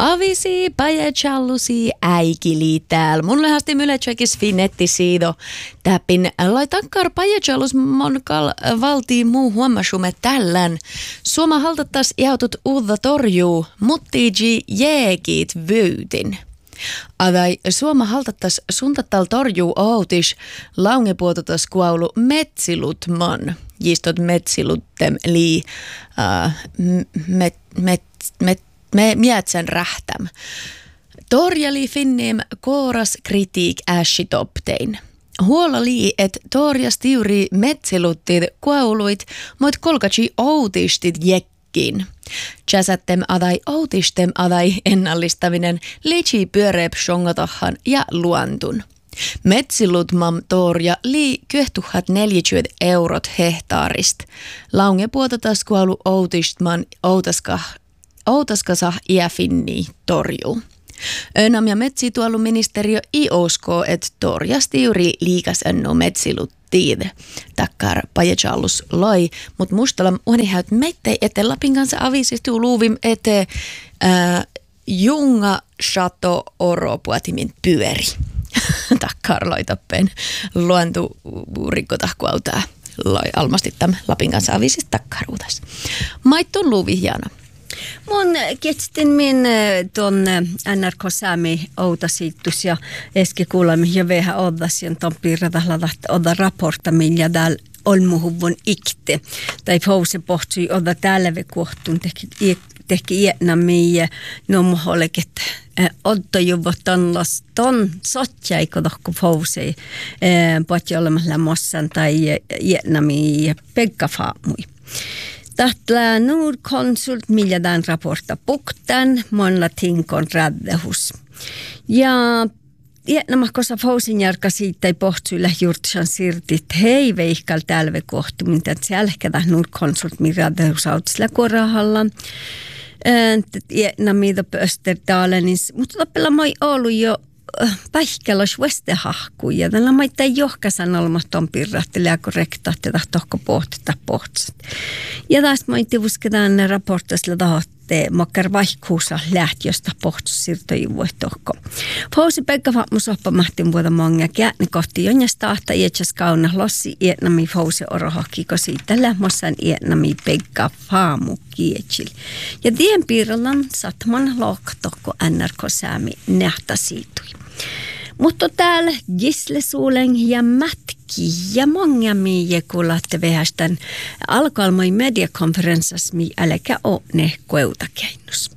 Avisi, pajajallusi, äikili täällä. Mun lehasti myletsäkis finetti siido. Täpin laitankar pajajallus monkal valtiin muu huomasumme tällän. Suoma haltattas jautut uutta torjuu, muttiji jeekit vyytin. Adai Suoma haltattas suntattal torjuu outis, laungepuototas kuaulu metsilutman. Jistot metsiluttem lii mietsän rähtäm. Torjali finnim kooras kritiik äshitoptein. Huola lii, et torjas tiuri metsiluttit kuauluit, moit kolkachi outistit jekkiin. Chasättem adai outistem adai ennallistaminen liitsi pyöreep shongotahan ja luantun. Metsilutmam torja lii 4040 eurot hehtaarist. Laungepuototas kuaulu outistman outaskasah iäfinni torjuu. Önam ja metsituoluministeriö i uskoo, että torjasti juuri liikas ennu metsiluttiid. Takkar pajajallus loi, mutta mustalla uonihäyt meittei ette Lapin kanssa avisistuu luuvim ete junga shato oro puatimin pyöri. Takkar loi tappeen luontu rikkotahkuautaa loi almasti tämän Lapin kanssa avisista takkaruutas. Maittun luuvi hieno. Mun ketstin min tuon NRK Sami outasiittus ja eski kuulemme jo vähän odasien ton piirratahla oda raporta millä täällä olmuhuvun ikte. Tai pause pohtui oda täälläve kohtuun tehki iänämiin ja nomuholeket odtojuvot tonlas ton sotjaiko tohku pause pohti olemassa mossan tai iänämiin ja peggafaamui. Tahtla Nordkonsult millä tämän raporta puktan, monella tinkon räddehus. Ja nämä kosa fausin järkä siitä ei pohtsuilla juurtsan sirtit, hei veihkal tälve kohtumin, että selkeä Nordkonsult millä räddehus autisella korahalla. Nämä Österdalen, mutta loppella moi ollut jo päihkelös vestehahku ja tällä maita ei johkasan olmaston pirrahteli ja korrektaatti tahtohko pohtita pohtsat. Ja taas maita vusketaan raportasilla tahotte makkar vaihkuussa lähtiöstä pohtus siirtojuvuehtohko. Fausi Pekka Fammusoppa mahtin vuoda monga kääni kohti jonjasta ahta iätsäs kauna lossi iätnami Fausi orohakiko siitä lämmössään iätnami Pekka Famu kietsil. Ja tien piirrallan satman lohkatohko NRK Sami nähtä siitui. Mutta täällä Gisle Suulen ja Mätki ja många mie kuulatte vähästän alkalmai mediakonferenssas mi äläkä o ne keutakeinus.